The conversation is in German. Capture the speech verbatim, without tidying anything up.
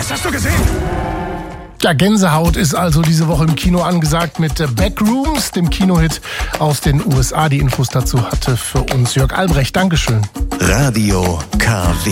Was hast du gesehen? Ja, Gänsehaut ist also diese Woche im Kino angesagt mit Backrooms, dem Kinohit aus den U S A. Die Infos dazu hatte für uns Jörg Albrecht. Dankeschön. Radio K W.